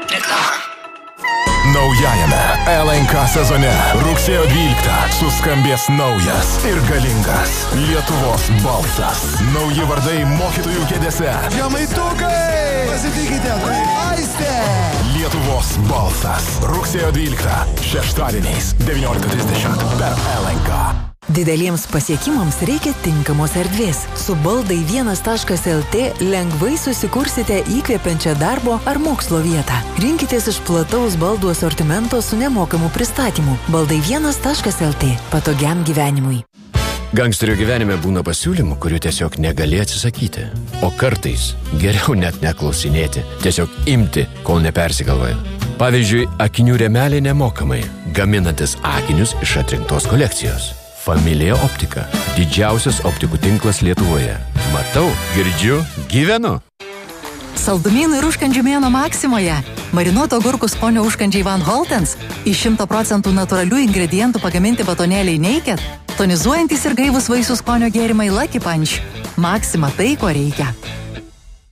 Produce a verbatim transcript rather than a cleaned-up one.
Reklama. Naujajame L N K sezone rugsėjo dvyliktą suskambės naujas ir galingas Lietuvos balsas. Nauji vardai mokytojų kėdėse. Žemaitukai! Pasitikite, tai Aistė! Lietuvos balsas. Rugsėjo dvyliktą šeštadieniais devyniolika trisdešimt per L N K. Dideliems pasiekimams reikia tinkamos erdvės. Su baldai vienas taškas L T lengvai susikursite įkvepiančią darbo ar mokslo vietą. Rinkitės iš plataus baldų asortimento su nemokamu pristatymu. Baldai vienas taškas L T. Patogiam gyvenimui. Gangsterio gyvenime būna pasiūlymų, kurių tiesiog negali atsisakyti. O kartais geriau net neklausinėti, tiesiog imti, kol nepersigalvoja. Pavyzdžiui, akinių rėmeliai nemokamai, gaminantis akinius iš atrinktos kolekcijos. Familija Optika. Didžiausias optikų tinklas Lietuvoje. Matau, girdžiu, gyvenu. Saldumynų ir užkandžių mėnuo Maksimoje. Marinuoto agurkų skonio užkandžiai Van Holtens. Iš šimto procentų natūralių ingredientų pagaminti batonėliai Naked. Tonizuojantis ir gaivus vaisių skonio gėrimai Lucky Punch. Maksima tai, ko reikia.